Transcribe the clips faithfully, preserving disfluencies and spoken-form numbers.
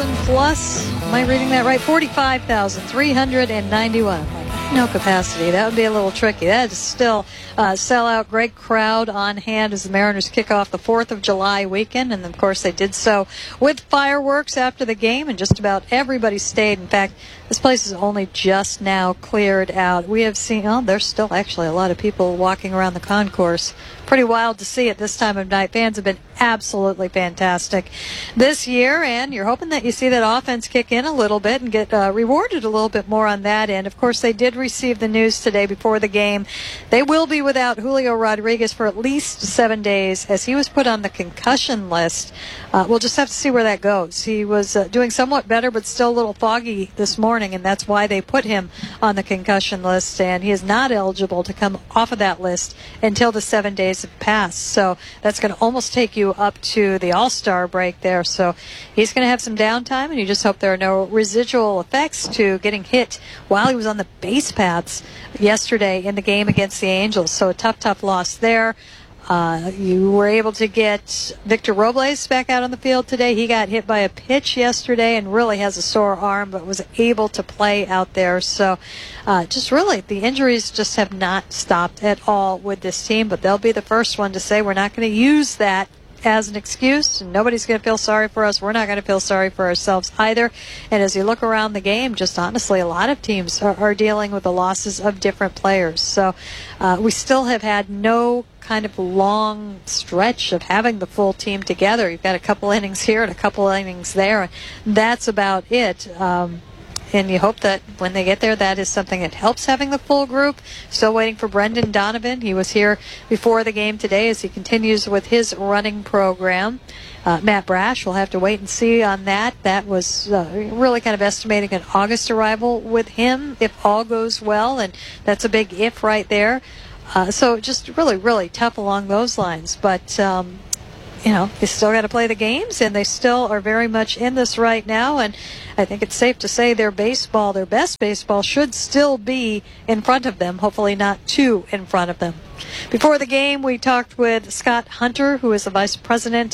thousand plus, am I reading that right? forty-five thousand three hundred ninety-one. No capacity. That would be a little tricky. That is still a sellout. Great crowd on hand as the Mariners kick off the fourth of July weekend. And, of course, they did so with fireworks after the game, and just about everybody stayed. In fact, this place is only just now cleared out. We have seen, oh, there's still actually a lot of people walking around the concourse. Pretty wild to see at this time of night. Fans have been absolutely fantastic this year, and you're hoping that you see that offense kick in a little bit and get uh, rewarded a little bit more on that end. Of course, they did receive the news today before the game. They will be without Julio Rodriguez for at least seven days as he was put on the concussion list. Uh, we'll just have to see where that goes. He was uh, doing somewhat better, but still a little foggy this morning, and that's why they put him on the concussion list, and he is not eligible to come off of that list until the seven days have passed. So that's going to almost take you up to the All-Star break there. So he's going to have some downtime, and you just hope there are no residual effects to getting hit while he was on the base paths yesterday in the game against the Angels. So a tough, tough loss there. Uh, you were able to get Victor Robles back out on the field today. He got hit by a pitch yesterday and really has a sore arm, but was able to play out there. So uh, just really, the injuries just have not stopped at all with this team, but they'll be the first one to say we're not going to use that as an excuse. Nobody's going to feel sorry for us. We're not going to feel sorry for ourselves either. And as you look around the game, just honestly, a lot of teams are, are dealing with the losses of different players. So uh, we still have had no kind of long stretch of having the full team together. You've got a couple innings here and a couple innings there, and that's about it. Um, And you hope that when they get there, that is something that helps having the full group. Still waiting for Brendan Donovan. He was here before the game today as he continues with his running program. Uh, Matt Brash, we'll have to wait and see on that. That was uh, really kind of estimating an August arrival with him, if all goes well, and that's a big if right there. Uh, so just really, really tough along those lines. But, um, you know, they still got to play the games, and they still are very much in this right now. And I think it's safe to say their baseball, their best baseball, should still be in front of them, hopefully not too in front of them. Before the game, we talked with Scott Hunter, who is the vice president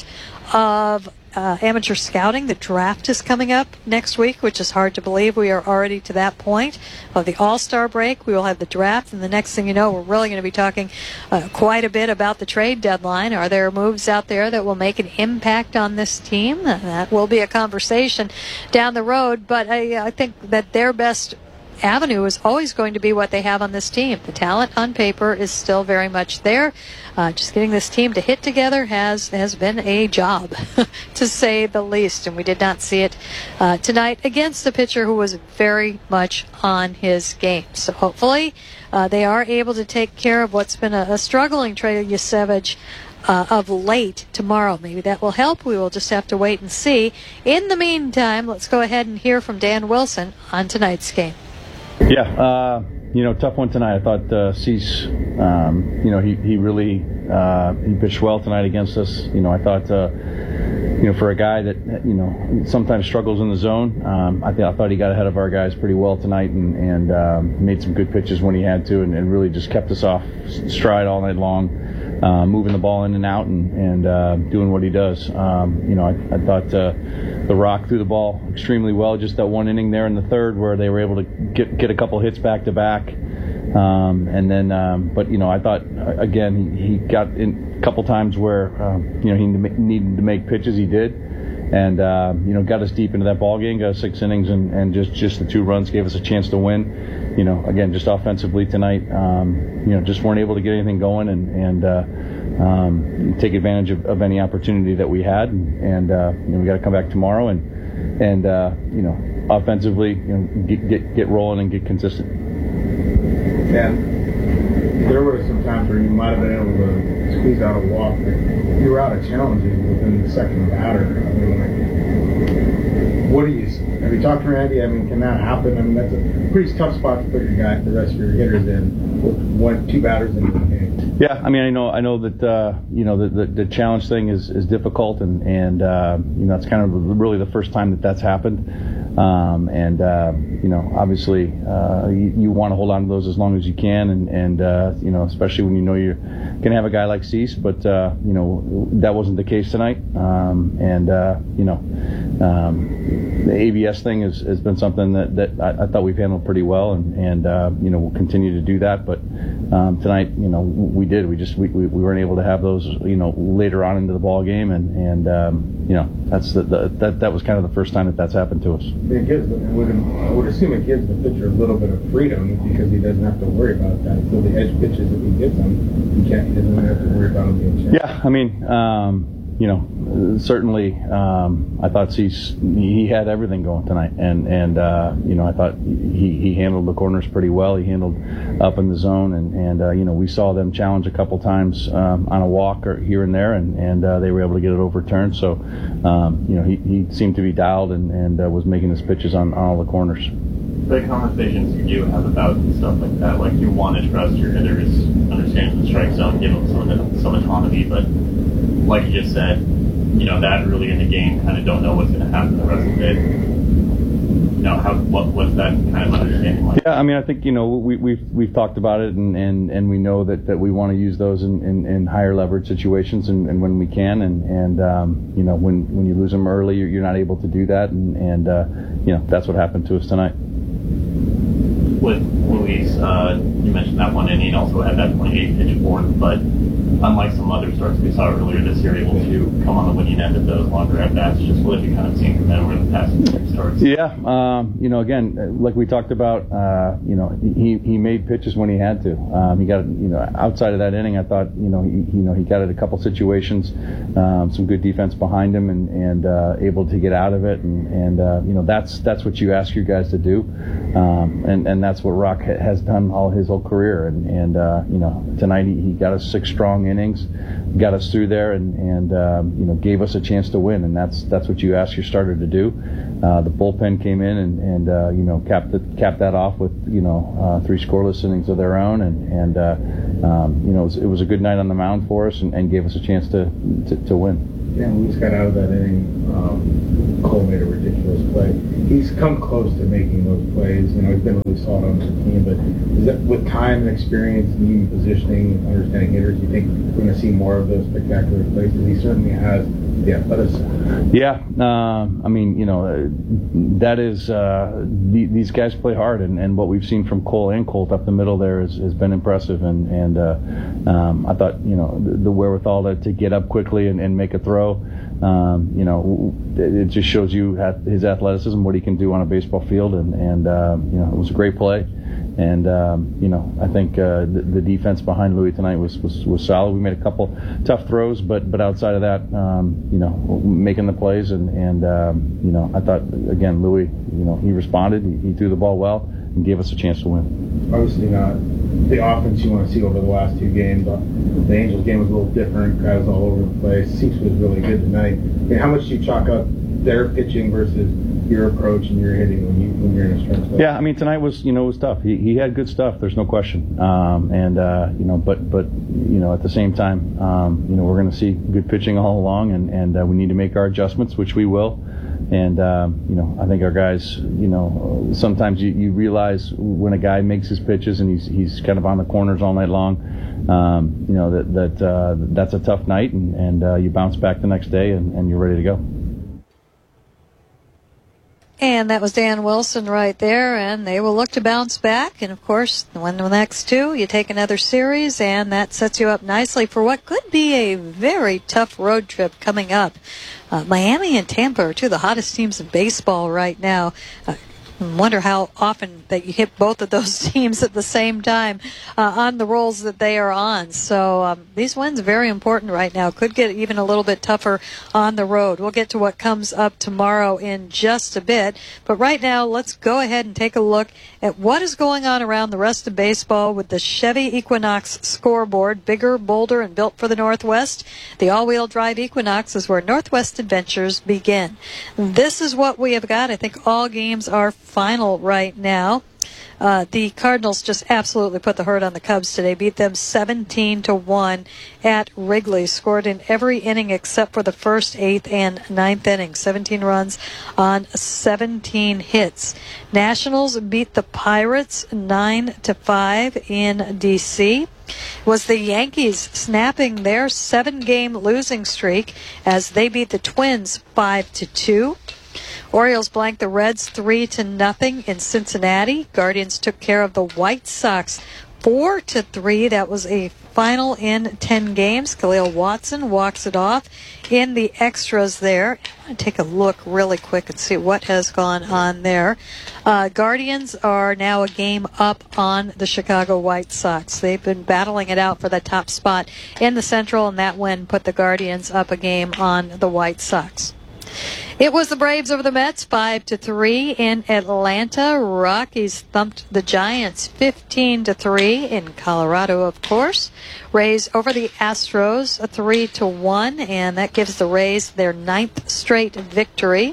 of uh, amateur scouting. The draft is coming up next week, which is hard to believe. We are already to that point of the All-Star break. We will have the draft, and the next thing you know, we're really going to be talking uh, quite a bit about the trade deadline. Are there moves out there that will make an impact on this team? Uh, that will be a conversation down the road, but I, I think that their best avenue is always going to be what they have on this team. The talent on paper is still very much there. Uh, just getting this team to hit together has has been a job, to say the least, and we did not see it uh, tonight against a pitcher who was very much on his game. So hopefully uh, they are able to take care of what's been a, a struggling Trey Yesevich Uh, of late tomorrow. Maybe that will help. We will just have to wait and see. In the meantime, let's go ahead and hear from Dan Wilson on tonight's game. Yeah, uh, you know, tough one tonight. I thought uh, Cease, um, you know, he, he really uh, he pitched well tonight against us. You know, I thought, uh, you know, for a guy that, you know, sometimes struggles in the zone, um, I, th- I thought he got ahead of our guys pretty well tonight and, and um, made some good pitches when he had to, and, and really just kept us off stride all night long. Uh, moving the ball in and out and, and uh, doing what he does. Um, you know, I, I thought uh, the Rock threw the ball extremely well. Just that one inning there in the third where they were able to get get a couple hits back to back. Um, and then, um, but you know, I thought uh, again he, he got in a couple times where um, you know he needed to make pitches. He did, and uh, you know got us deep into that ball game. Got us six innings and, and just just the two runs gave us a chance to win. You know, again, just offensively tonight, um, you know, just weren't able to get anything going and, and uh, um, take advantage of, of any opportunity that we had. And, and uh, you know, we got to come back tomorrow and, and uh, you know, offensively, you know, get, get get rolling and get consistent. And there were some times where you might have been able to squeeze out a walk, but you were out of challenges within the second batter. I mean, like, what do you? Have you talked to Randy? I mean, can that happen? I mean, that's a pretty tough spot to put your guy, the rest of your hitters in with one, two batters in the game. Yeah, I mean, I know, I know that uh, you know the, the the challenge thing is is difficult, and and uh, you know it's kind of really the first time that that's happened, um, and uh, you know obviously uh, you, you want to hold on to those as long as you can, and and uh, you know especially when you know you're can have a guy like Cease, but uh, you know that wasn't the case tonight. Um, and uh, you know um, the A B S thing has, has been something that, that I, I thought we've handled pretty well, and, and uh, you know we'll continue to do that. But um, tonight, you know, we did. We just we, we, we weren't able to have those, you know, later on into the ball game, and and um, you know that's the, the, that that was kind of the first time that that's happened to us. It gives, I would, I would assume it gives the pitcher a little bit of freedom because he doesn't have to worry about that. So the edge pitches that he gets him, he can't. He doesn't have to worry about him being checked. Yeah, I mean, um, you know, certainly, um, I thought Cease, he had everything going tonight, and and uh, you know, I thought he, he handled the corners pretty well. He handled up in the zone, and and uh, you know, we saw them challenge a couple times um, on a walk or here and there, and and uh, they were able to get it overturned. So, um, you know, he, he seemed to be dialed and and uh, was making his pitches on, on all the corners. The conversations you do have about stuff like that, like you want to trust your hitters, understand the strike zone, give them some of the, some autonomy, but like you just said, you know, that early in the game, kind of don't know what's going to happen the rest of the day. You know, how what what's that kind of understanding like? Yeah, I mean, I think, you know, we, we've we've talked about it, and, and, and we know that, that we want to use those in, in, in higher leverage situations, and, and when we can, and and um, you know, when when you lose them early, you're, you're not able to do that, and and uh, you know, that's what happened to us tonight. With Luis, uh, you mentioned that one inning, also had that twenty-eight pitch fourth, but unlike some other starts we saw earlier this year, able to come on the winning end of those longer at bats. Just what have you kind of seen from them over the past few starts? Yeah, um, you know, again, like we talked about, uh, you know, he he made pitches when he had to. Um, he got, you know, outside of that inning, I thought, you know, he you know he got at a couple situations, um, some good defense behind him, and and uh, able to get out of it, and and uh, you know that's that's what you ask your guys to do, um, and and that's what Rock ha- has done all his whole career, and and uh, you know tonight he, he got us six strong innings, got us through there, and and um, you know gave us a chance to win, and that's that's what you ask your starter to do. Uh, the bullpen came in and and uh, you know capped the, capped that off with you know uh, three scoreless innings of their own, and and uh, um, you know it was, it was a good night on the mound for us, and, and gave us a chance to to, to win. Yeah, we just got out of that inning. Um, Cole made a ridiculous play. He's come close to making those plays. You know, he's been really solid on the team, but is that, with time and experience and even positioning, understanding hitters, you think we're going to see more of those spectacular plays? Because he certainly has the athleticism. Yeah, uh, I mean, you know, uh, that is uh, the, these guys play hard, and, and what we've seen from Cole and Colt up the middle there is, has been impressive, and and uh, um, I thought, you know, the, the wherewithal to, to get up quickly and, and make a throw. Um, you know, it just shows you his athleticism, what he can do on a baseball field, and and uh, you know, it was a great play. And um, you know, I think uh, the, the defense behind Louis tonight was, was, was solid. We made a couple tough throws, but but outside of that, um, you know, making the plays, and and um, you know, I thought again, Louis, you know, he responded. He, he threw the ball well and gave us a chance to win. Obviously, not the offense you want to see over the last two games. The Angels game was a little different. Crowd was all over the place. Cease was really good tonight. I mean, how much do you chalk up their pitching versus your approach and your hitting when you when you're in a strength stuff? Yeah, I mean tonight was you know was tough. He he had good stuff. There's no question. Um, and uh, you know, but but you know at the same time, um, you know we're going to see good pitching all along, and and uh, we need to make our adjustments, which we will. And um, you know, I think our guys, you know, sometimes you, you realize when a guy makes his pitches and he's he's kind of on the corners all night long. Um, you know that that uh, that's a tough night, and and uh, you bounce back the next day, and, and you're ready to go. And that was Dan Wilson right there, and they will look to bounce back. And, of course, win the next two, you take another series, and that sets you up nicely for what could be a very tough road trip coming up. Uh, Miami and Tampa are two of the hottest teams in baseball right now. Uh, wonder how often that you hit both of those teams at the same time uh, on the rolls that they are on. So um, these wins are very important right now. Could get even a little bit tougher on the road. We'll get to what comes up tomorrow in just a bit. But right now, let's go ahead and take a look at what is going on around the rest of baseball with the Chevy Equinox scoreboard. Bigger, bolder, and built for the Northwest. The all-wheel drive Equinox is where Northwest adventures begin. This is what we have got. I think all games are final right now. Uh, the Cardinals just absolutely put the hurt on the Cubs today. Beat them seventeen to one at Wrigley. Scored in every inning except for the first, eighth, and ninth innings. seventeen runs on seventeen hits. Nationals beat the Pirates nine to five in D C was the Yankees snapping their seven-game losing streak as they beat the Twins five to two. Orioles blanked the Reds three to nothing in Cincinnati. Guardians took care of the White Sox four to three. That was a final in ten games. Khalil Watson walks it off in the extras there. I'm going to take a look really quick and see what has gone on there. Uh, Guardians are now a game up on the Chicago White Sox. They've been battling it out for the top spot in the Central, and that win put the Guardians up a game on the White Sox. It was the Braves over the Mets, five to three in Atlanta. Rockies thumped the Giants fifteen to three in Colorado, of course. Rays over the Astros, a three to one, and that gives the Rays their ninth straight victory.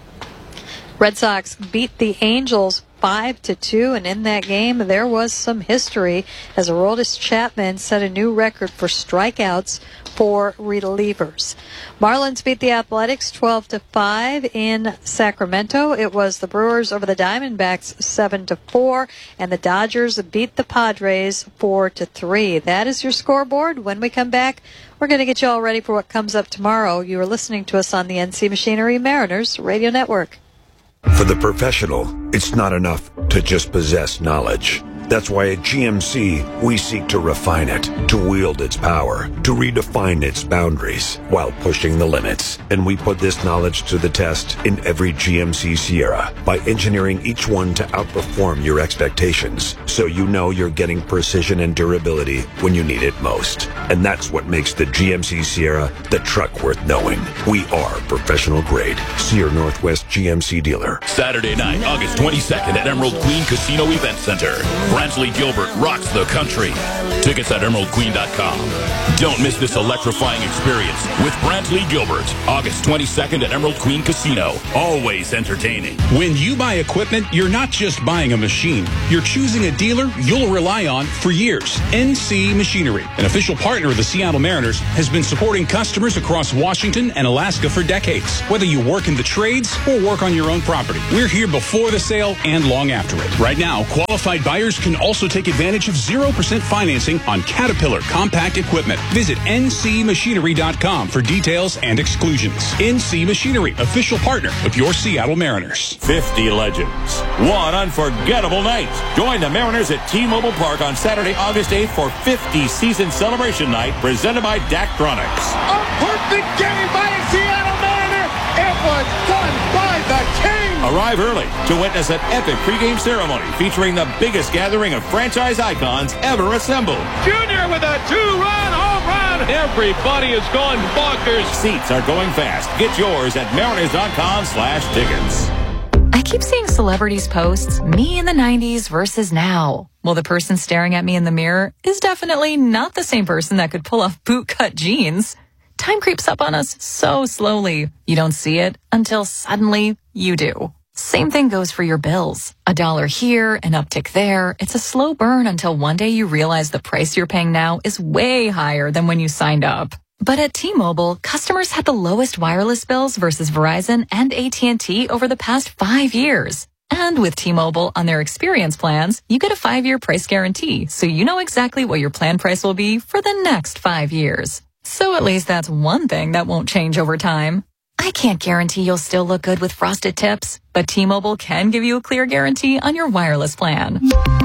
Red Sox beat the Angels five to two, and in that game there was some history as Aroldis Chapman set a new record for strikeouts for relievers. Marlins beat the Athletics twelve to five in Sacramento. It was the Brewers over the Diamondbacks seven to four, and the Dodgers beat the Padres four to three. That is your scoreboard. When we come back, we're going to get you all ready for what comes up tomorrow. You are listening to us on the N C Machinery Mariners Radio Network. For the professional, it's not enough to just possess knowledge. That's why at G M C, we seek to refine it, to wield its power, to redefine its boundaries while pushing the limits. And we put this knowledge to the test in every G M C Sierra by engineering each one to outperform your expectations, so you know you're getting precision and durability when you need it most. And that's what makes the G M C Sierra the truck worth knowing. We are professional grade. See your Northwest G M C dealer. Saturday night, August twenty-second at Emerald Queen Casino Event Center. Brantley Gilbert rocks the country. Tickets at emerald queen dot com. Don't miss this electrifying experience with Brantley Gilbert. August twenty-second at Emerald Queen Casino. Always entertaining. When you buy equipment, you're not just buying a machine. You're choosing a dealer you'll rely on for years. N C Machinery, an official partner of the Seattle Mariners, has been supporting customers across Washington and Alaska for decades. Whether you work in the trades or work on your own property, we're here before the sale and long after it. Right now, qualified buyers can also take advantage of zero percent financing on Caterpillar compact equipment. Visit N C machinery dot com for details and exclusions. N C Machinery, official partner of your Seattle Mariners. fifty legends. One unforgettable night. Join the Mariners at T-Mobile Park on Saturday, August eighth for fifty season celebration night presented by Daktronics. A perfect game by a Seattle Mariner. It was done by the King. Arrive early to witness an epic pregame ceremony featuring the biggest gathering of franchise icons ever assembled. Junior with a two-run home run. Everybody is going bonkers. Seats are going fast. Get yours at mariners dot com slash tickets. I keep seeing celebrities posts, me in the nineties versus now. Well, the person staring at me in the mirror is definitely not the same person that could pull off bootcut jeans. Time creeps up on us so slowly. You don't see it until suddenly you do. Same thing goes for your bills. A dollar here, an uptick there. It's a slow burn until one day you realize the price you're paying now is way higher than when you signed up. But at T-Mobile, customers had the lowest wireless bills versus Verizon and A T and T over the past five years. And with T-Mobile on their experience plans, you get a five-year price guarantee, so you know exactly what your plan price will be for the next five years. So at least that's one thing that won't change over time. I can't guarantee you'll still look good with frosted tips, but T-Mobile can give you a clear guarantee on your wireless plan.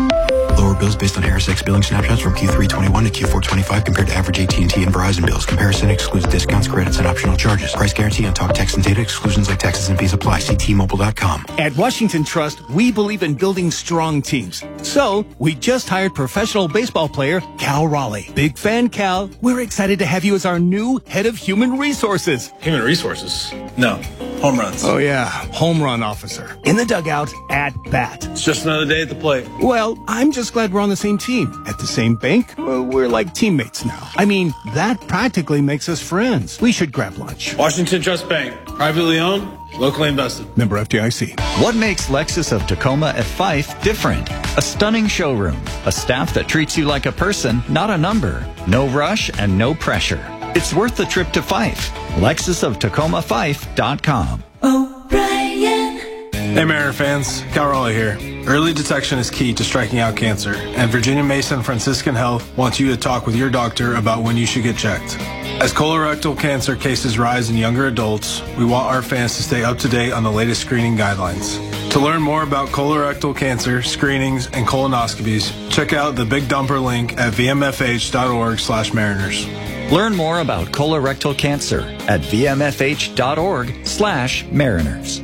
Lower bills based on Harris X billing snapshots from Q three twenty-one to Q four twenty-five compared to average A T and T and Verizon bills. Comparison excludes discounts, credits, and optional charges. Price guarantee on talk, text, and data. Exclusions like taxes and fees apply. See T Mobile dot com. At Washington Trust, we believe in building strong teams. So, we just hired professional baseball player Cal Raleigh. Big fan, Cal. We're excited to have you as our new head of human resources. Human resources? No. Home runs. Oh, yeah. Home run officer. In the dugout, at bat. It's just another day at the plate. Well, I'm just glad we're on the same team. At the same bank, well, we're like teammates now. I mean, that practically makes us friends. We should grab lunch. Washington Trust Bank. Privately owned, locally invested. Member F D I C. What makes Lexus of Tacoma at Fife different? A stunning showroom. A staff that treats you like a person, not a number. No rush and no pressure. It's worth the trip to Fife. Lexus of Tacoma Fife dot com. O'Brien. Hey, Mariner fans. Cal Raleigh here. Early detection is key to striking out cancer, and Virginia Mason Franciscan Health wants you to talk with your doctor about when you should get checked. As colorectal cancer cases rise in younger adults, we want our fans to stay up to date on the latest screening guidelines. To learn more about colorectal cancer, screenings, and colonoscopies, check out the Big Dumper link at v m f h dot org slash mariners. Learn more about colorectal cancer at v m f h dot org slash mariners.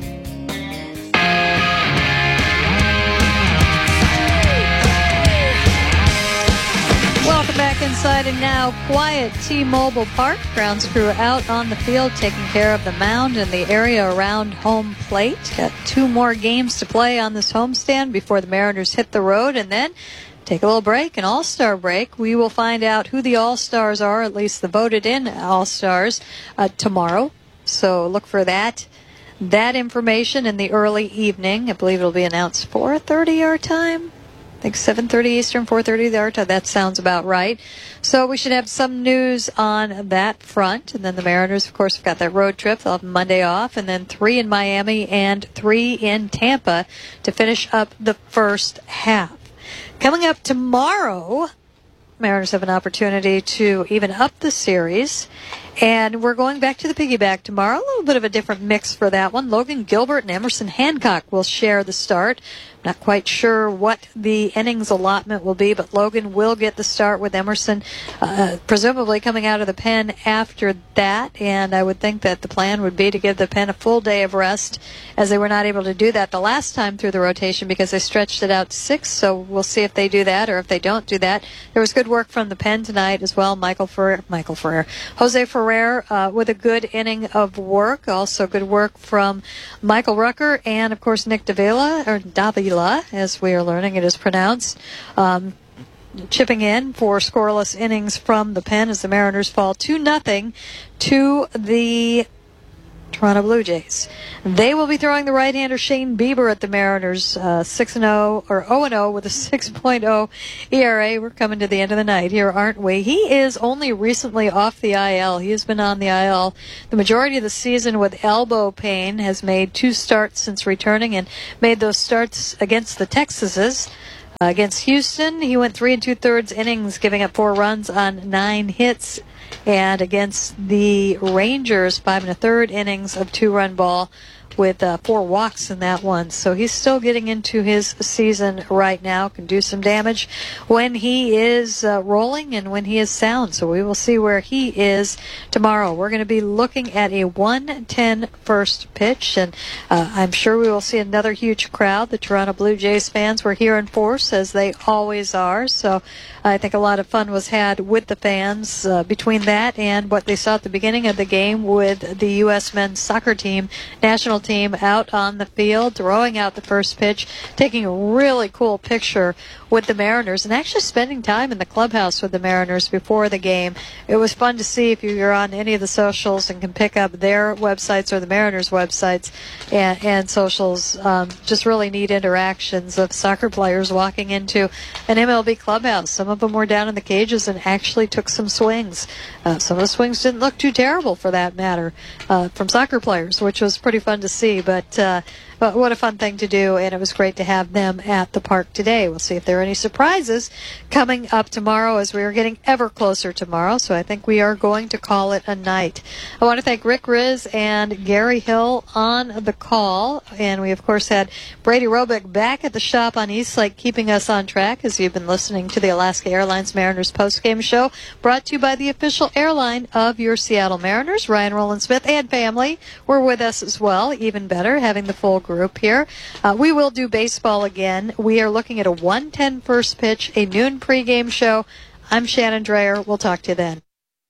Welcome back inside and now quiet T-Mobile Park. Grounds crew out on the field taking care of the mound and the area around home plate. Got two more games to play on this homestand before the Mariners hit the road and then take a little break, an all-star break. We will find out who the all-stars are, at least the voted-in all-stars, uh, tomorrow. So look for that. That information in the early evening. I believe it'll be announced four thirty our time. I think seven thirty Eastern, four thirty their time. That sounds about right. So we should have some news on that front. And then the Mariners, of course, have got that road trip. They'll have Monday off. And then three in Miami and three in Tampa to finish up the first half. Coming up tomorrow, Mariners have an opportunity to even up the series. And we're going back to the piggyback tomorrow. A little bit of a different mix for that one. Logan Gilbert and Emerson Hancock will share the start. Not quite sure what the innings allotment will be, but Logan will get the start with Emerson, uh, presumably coming out of the pen after that. And I would think that the plan would be to give the pen a full day of rest, as they were not able to do that the last time through the rotation because they stretched it out to six. So we'll see if they do that or if they don't do that. There was good work from the pen tonight as well. Michael Ferrer, Michael Ferrer, Jose Ferrer uh, with a good inning of work. Also good work from Michael Rucker and, of course, Nick Davila, or Davila, as we are learning it is pronounced, um, chipping in for scoreless innings from the pen as the Mariners fall two nothing to the Toronto Blue Jays. They will be throwing the right-hander Shane Bieber at the Mariners, uh, six and oh or oh and oh with a six point oh E R A. We're coming to the end of the night here, aren't we? He is only recently off the I L. He has been on the I L the majority of the season with elbow pain. Has made two starts since returning and made those starts against the Texases. Uh, against Houston, he went three and two-thirds innings, giving up four runs on nine hits. And against the Rangers, five and a third innings of two-run ball with uh, four walks in that one. So he's still getting into his season right now. Can do some damage when he is uh, rolling and when he is sound. So we will see where he is tomorrow. We're going to be looking at a one ten first pitch, and uh, I'm sure we will see another huge crowd. The Toronto Blue Jays fans were here in force, as they always are. So I think a lot of fun was had with the fans uh, between that and what they saw at the beginning of the game with the U S men's soccer team, national team, out on the field, throwing out the first pitch, taking a really cool picture with the Mariners, and actually spending time in the clubhouse with the Mariners before the game. It was fun to see if you're on any of the socials and can pick up their websites or the Mariners' websites and, and socials. Um, just really neat interactions of soccer players walking into an M L B clubhouse. Some of them were down in the cages and actually took some swings. Uh, some of the swings didn't look too terrible, for that matter, uh, from soccer players, which was pretty fun to see. But uh, But what a fun thing to do, and it was great to have them at the park today. We'll see if there are any surprises coming up tomorrow, as we are getting ever closer tomorrow, so I think we are going to call it a night. I want to thank Rick Riz and Gary Hill on the call, and we, of course, had Brady Robick back at the shop on East Lake, keeping us on track as you've been listening to the Alaska Airlines Mariners postgame show, brought to you by the official airline of your Seattle Mariners. Ryan Roland Smith and family were with us as well, even better, having the full group. group here. Uh, we will do baseball again. We are looking at a one ten first pitch, a noon pregame show. I'm Shannon Dreyer. We'll talk to you then.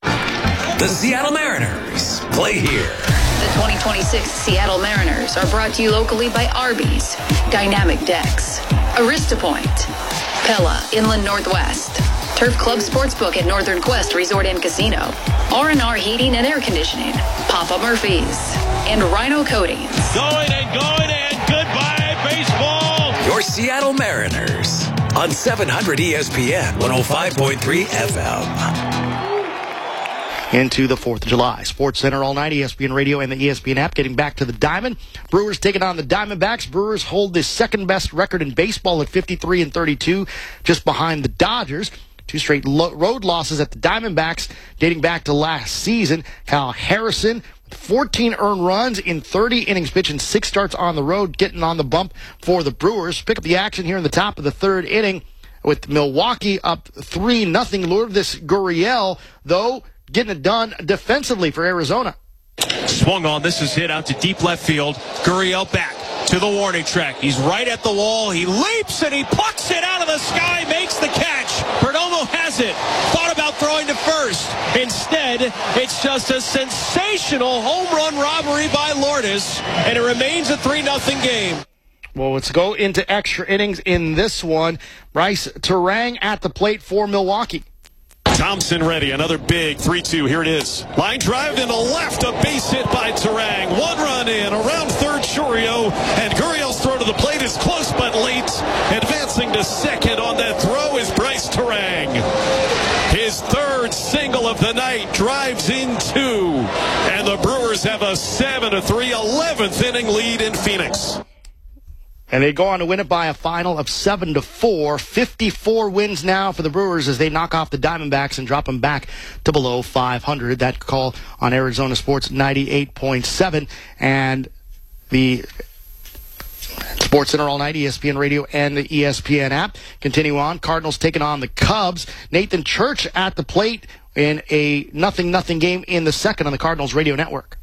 The Seattle Mariners play here. The twenty twenty-six Seattle Mariners are brought to you locally by Arby's, Dynamic Decks, Arista Point, Pella Inland Northwest, Turf Club Sportsbook at Northern Quest Resort and Casino, R and R Heating and Air Conditioning, Papa Murphy's, and Rhino Coatings. Going and going and goodbye, baseball! Your Seattle Mariners on seven hundred E S P N one oh five point three F M. into the fourth of July. Sports Center all night, E S P N Radio and the E S P N app. Getting back to the Diamond. Brewers taking on the Diamondbacks. Brewers hold the second best record in baseball at fifty-three and thirty-two, just behind the Dodgers. Two straight lo- road losses at the Diamondbacks dating back to last season. Kyle Harrison, fourteen earned runs in thirty innings pitched and six starts on the road, getting on the bump for the Brewers. Pick up the action here in the top of the third inning with Milwaukee up three nothing. Lourdes Gurriel, though, getting it done defensively for Arizona. Swung on. This is hit out to deep left field. Gurriel back to the warning track. He's right at the wall. He leaps and he plucks it out of the sky, makes the catch. Perdomo has it. Thought about throwing to first. Instead, it's just a sensational home run robbery by Lourdes, and it remains a three nothing game. Well, let's go into extra innings in this one. Bryce Turang at the plate for Milwaukee. Thompson ready. Another big three two. Here it is. Line drive into left. A base hit by Turang. One run in. Around third, Chourio. And Gurriel's throw to the plate is close but late. Advancing to second on that throw is Bryce Turang. His third single of the night, drives in two. And the Brewers have a seven to three eleventh inning lead in Phoenix. And they go on to win it by a final of seven to four. fifty-four wins now for the Brewers as they knock off the Diamondbacks and drop them back to below five hundred. That call on Arizona Sports ninety-eight point seven. And the Sports Center all night, E S P N Radio and the E S P N app. Continue on. Cardinals taking on the Cubs. Nathan Church at the plate in a nothing nothing game in the second on the Cardinals radio network.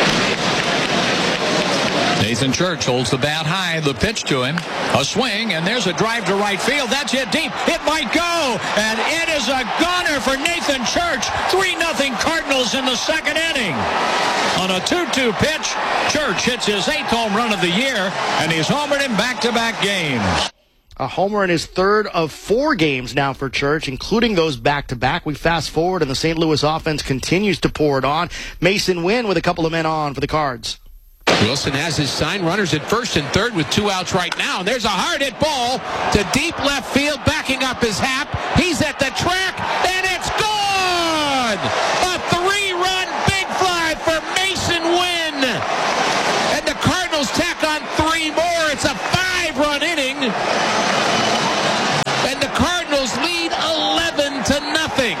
Nathan Church holds the bat high. The pitch to him. A swing, and there's a drive to right field. That's hit deep. It might go, and it is a goner for Nathan Church. three nothing Cardinals in the second inning. On a two two pitch, Church hits his eighth home run of the year, and he's homered in back-to-back games. A homer in his third of four games now for Church, including those back-to-back. We fast forward, and the Saint Louis offense continues to pour it on. Mason Wynn with a couple of men on for the Cards. Wilson has his sign, runners at first and third with two outs right now. And there's a hard hit ball to deep left field, backing up his Hap. He's at the track, and it's gone! A three-run big fly for Mason Wynn. And the Cardinals tack on three more. It's a five-run inning. And the Cardinals lead eleven to nothing.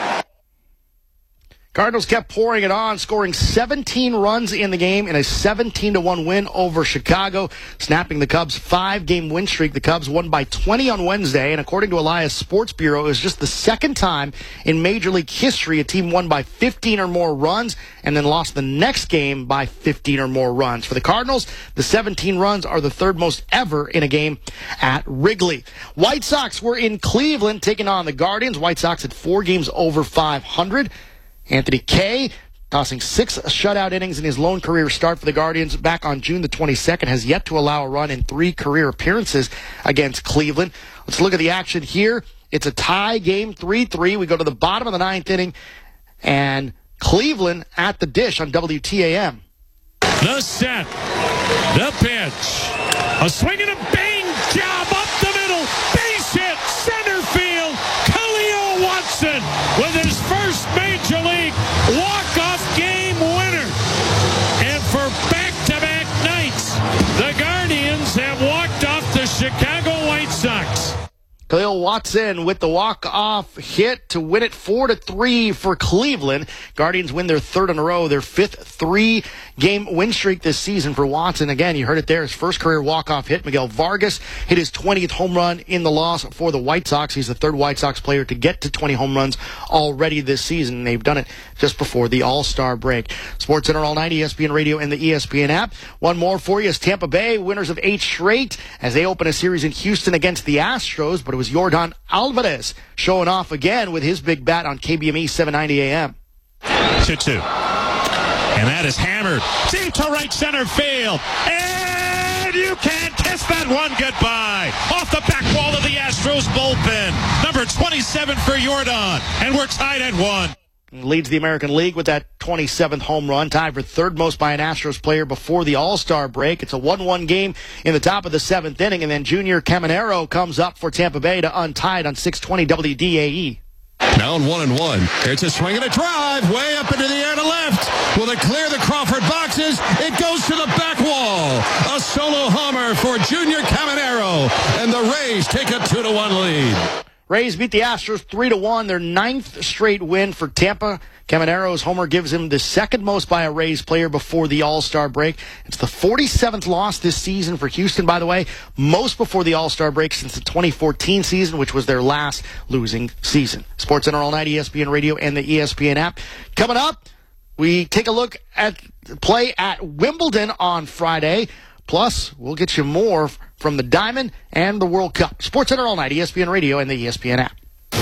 Cardinals kept pouring it on, scoring seventeen runs in the game in a seventeen to one win over Chicago, snapping the Cubs' five-game win streak. The Cubs won by twenty on Wednesday, and according to Elias Sports Bureau, it was just the second time in Major League history a team won by fifteen or more runs and then lost the next game by fifteen or more runs. For the Cardinals, the seventeen runs are the third most ever in a game at Wrigley. White Sox were in Cleveland taking on the Guardians. White Sox had four games over five hundred. Anthony Kay, tossing six shutout innings in his lone career start for the Guardians back on June the twenty-second, has yet to allow a run in three career appearances against Cleveland. Let's look at the action here. It's a tie game, three three. We go to the bottom of the ninth inning, and Cleveland at the dish on W T A M. The set, the pitch, a swing and a bang job up the middle, base hit, center field, Khalil Watson with his first Major League walk-off game winner. And for back-to-back nights, the Guardians have walked off the Chicago White Sox. Khalil Watson with the walk-off hit to win it four to three for Cleveland. Guardians win their third in a row, their fifth three-game win streak this season for Watson. Again, you heard it there, his first career walk-off hit. Miguel Vargas hit his twentieth home run in the loss for the White Sox. He's the third White Sox player to get to twenty home runs already this season. They've done it just before the All-Star break. Sports Center all night, E S P N Radio and the E S P N app. One more for you is Tampa Bay, winners of eight straight as they open a series in Houston against the Astros, but it was Yordan Alvarez showing off again with his big bat on K B M E seven ninety A M. two two. And that is hammered deep to right center field. And you can't kiss that one goodbye. Off the back wall of the Astros bullpen. Number twenty-seven for Yordan. And we're tied at one. Leads the American League with that twenty-seventh home run, tied for third most by an Astros player before the All-Star break. It's a one one game in the top of the seventh inning, and then Junior Caminero comes up for Tampa Bay to untie it on six twenty W D A E. Down one and one. It's a swing and a drive way up into the air to left. Will it clear the Crawford boxes? It goes to the back wall. A solo homer for Junior Caminero, and the Rays take a two to one lead. Rays beat the Astros three to one, their ninth straight win for Tampa. Caminero's homer gives him the second most by a Rays player before the All-Star break. It's the forty-seventh loss this season for Houston, by the way, most before the All-Star break since the twenty fourteen season, which was their last losing season. SportsCenter all night, E S P N Radio, and the E S P N app. Coming up, we take a look at play at Wimbledon on Friday. Plus, we'll get you more from the Diamond and the World Cup. SportsCenter all night, E S P N Radio, and the E S P N app.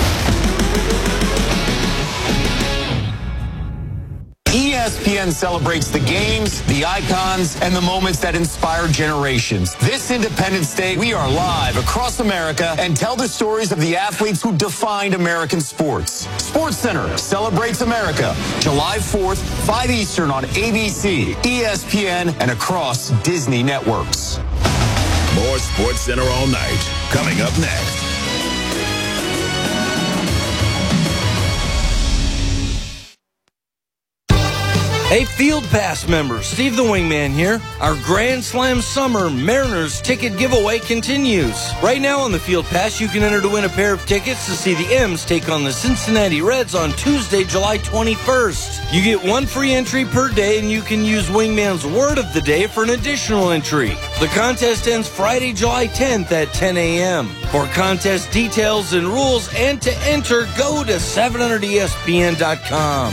E S P N celebrates the games, the icons, and the moments that inspire generations. This Independence Day, we are live across America and tell the stories of the athletes who defined American sports. SportsCenter celebrates America, July fourth, five Eastern on A B C, E S P N, and across Disney networks. More SportsCenter all night, coming up next. Hey, Field Pass members, Steve the Wingman here. Our Grand Slam Summer Mariners ticket giveaway continues. Right now on the Field Pass, you can enter to win a pair of tickets to see the M's take on the Cincinnati Reds on Tuesday, July twenty-first. You get one free entry per day, and you can use Wingman's word of the day for an additional entry. The contest ends Friday, July tenth at ten a.m. For contest details and rules and to enter, go to seven hundred E S P N dot com.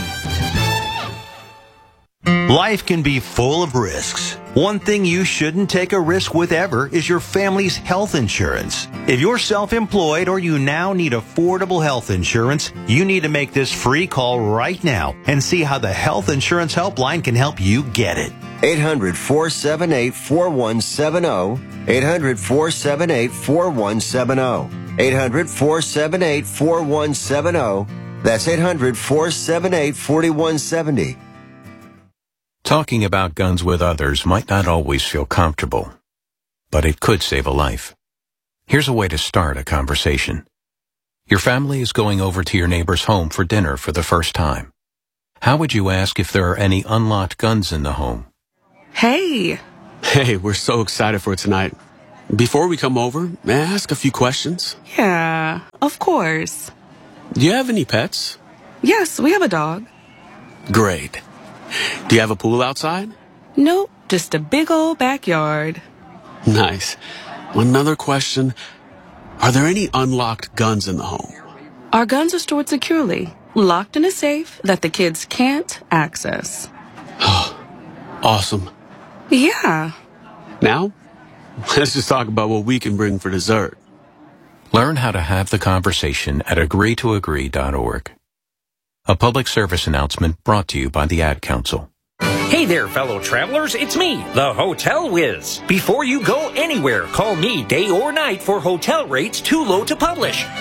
Life can be full of risks. One thing you shouldn't take a risk with ever is your family's health insurance. If you're self-employed or you now need affordable health insurance, you need to make this free call right now and see how the Health Insurance Helpline can help you get it. eight hundred, four seven eight, four one seven zero. eight hundred, four seven eight, four one seven zero. eight hundred, four seven eight, four one seven zero. That's eight hundred, four seven eight, four one seven zero. Talking about guns with others might not always feel comfortable, but it could save a life. Here's a way to start a conversation. Your family is going over to your neighbor's home for dinner for the first time. How would you ask if there are any unlocked guns in the home? Hey! Hey, we're so excited for tonight. Before we come over, may I ask a few questions? Yeah, of course. Do you have any pets? Yes, we have a dog. Great. Do you have a pool outside? Nope, just a big old backyard. Nice. Another question. Are there any unlocked guns in the home? Our guns are stored securely, locked in a safe that the kids can't access. Awesome. Yeah. Now, let's just talk about what we can bring for dessert. Learn how to have the conversation at agree to agree dot org. A public service announcement brought to you by the Ad Council. Hey there, fellow travelers. It's me, the Hotel Whiz. Before you go anywhere, call me day or night for hotel rates too low to publish.